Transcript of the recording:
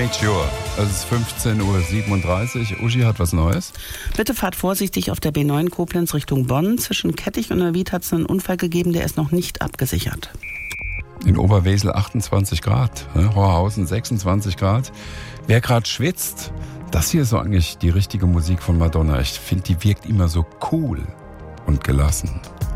Meteor. Es ist 15:37 Uhr. Uschi hat was Neues. Bitte fahrt vorsichtig auf der B9 Koblenz Richtung Bonn. Zwischen Kettich und Neuwied hat es einen Unfall gegeben, der ist noch nicht abgesichert. In Oberwesel 28 Grad, Horhausen 26 Grad. Wer gerade schwitzt, das hier ist so eigentlich die richtige Musik von Madonna. Ich finde, die wirkt immer so cool und gelassen.